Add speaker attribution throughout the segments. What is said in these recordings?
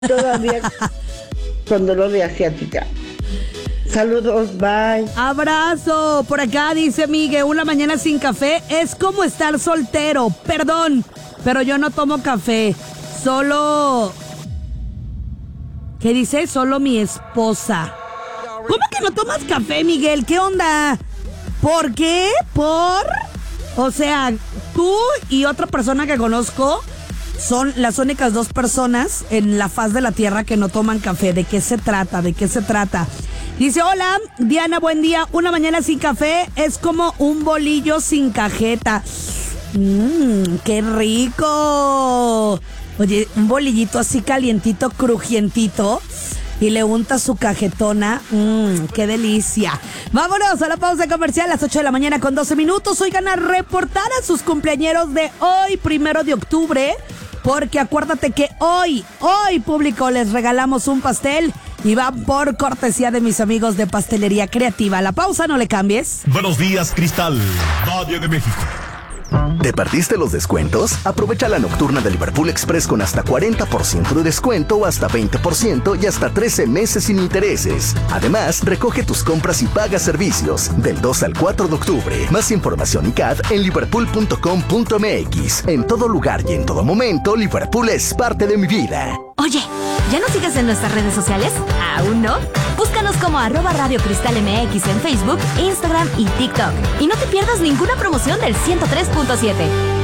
Speaker 1: Todavía con dolor de asiática. Saludos, bye.
Speaker 2: Abrazo. Por acá dice Miguel, una mañana sin café es como estar soltero. Perdón, pero yo no tomo café. Solo... ¿Qué dice? Solo mi esposa. ¿Cómo que no tomas café, Miguel? ¿Qué onda? ¿Por qué? O sea, tú y otra persona que conozco son las únicas dos personas en la faz de la tierra que no toman café. ¿De qué se trata? Dice, hola, Diana, buen día. Una mañana sin café es como un bolillo sin cajeta. ¡Qué rico! Oye, un bolillito así calientito, crujientito, y le unta su cajetona. ¡Qué delicia! Vámonos a la pausa comercial a las 8 de la mañana con 12 minutos. Oigan, a reportar a sus cumpleañeros de hoy, 1 de octubre, porque acuérdate que hoy, público, les regalamos un pastel y va por cortesía de mis amigos de Pastelería Creativa. La pausa, no le cambies.
Speaker 3: Buenos días, Cristal, Valle de México.
Speaker 4: ¿Te perdiste los descuentos? Aprovecha la nocturna de Liverpool Express con hasta 40% de descuento o hasta 20% y hasta 13 meses sin intereses. Además, recoge tus compras y paga servicios del 2 al 4 de octubre. Más información y CAD en liverpool.com.mx. En todo lugar y en todo momento, Liverpool es parte de mi vida.
Speaker 5: Oye, ¿ya nos sigues en nuestras redes sociales? ¿Aún no? Búscanos como @Radio Cristal MX en Facebook, Instagram y TikTok. Y no te pierdas ninguna promoción del 103.7.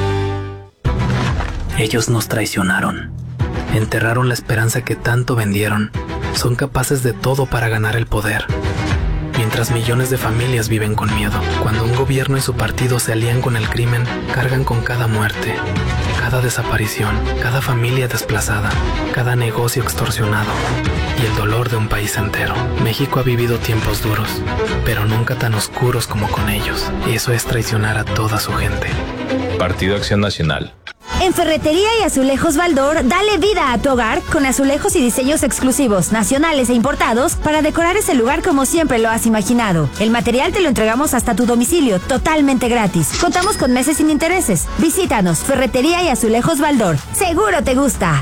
Speaker 6: Ellos nos traicionaron. Enterraron la esperanza que tanto vendieron. Son capaces de todo para ganar el poder. Mientras millones de familias viven con miedo. Cuando un gobierno y su partido se alían con el crimen, cargan con cada muerte, cada desaparición, cada familia desplazada, cada negocio extorsionado y el dolor de un país entero. México ha vivido tiempos duros, pero nunca tan oscuros como con ellos. Y eso es traicionar a toda su gente.
Speaker 7: Partido Acción Nacional.
Speaker 5: En Ferretería y Azulejos Baldor, dale vida a tu hogar con azulejos y diseños exclusivos, nacionales e importados para decorar ese lugar como siempre lo has imaginado. El material te lo entregamos hasta tu domicilio, totalmente gratis. Contamos con meses sin intereses. Visítanos, Ferretería y Azulejos Baldor. Seguro te gusta.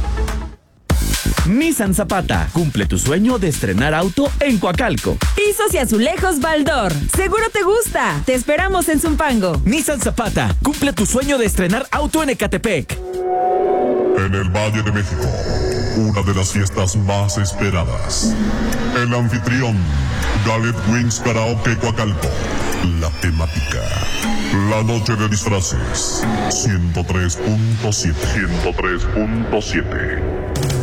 Speaker 8: Nissan Zapata, cumple tu sueño de estrenar auto en Coacalco.
Speaker 9: Pisos y azulejos Baldor, seguro te gusta. Te esperamos en Zumpango.
Speaker 8: Nissan Zapata, cumple tu sueño de estrenar auto en Ecatepec.
Speaker 3: En el Valle de México, una de las fiestas más esperadas. El anfitrión, Galet Wings Karaoke Coacalco. La temática, la noche de disfraces. 103.7.